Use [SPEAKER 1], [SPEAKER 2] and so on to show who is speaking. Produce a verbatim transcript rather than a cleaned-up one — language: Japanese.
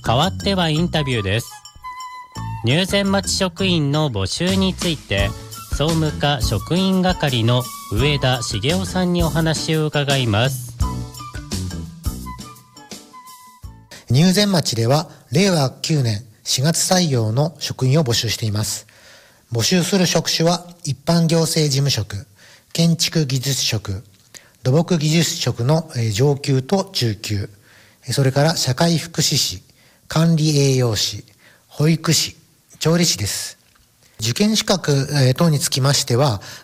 [SPEAKER 1] 代わってはインタビューです。入善町職員の募集について、総務課職員係の上田茂雄さんにお話を伺います。
[SPEAKER 2] 入善町ではれいわきゅうねんしがつ採用の職員を募集しています。募集する職種は一般行政事務職、建築技術職、土木技術職の上級と中級、それから社会福祉士、管理栄養士、保育士、調理師です。受験資格等につきましては、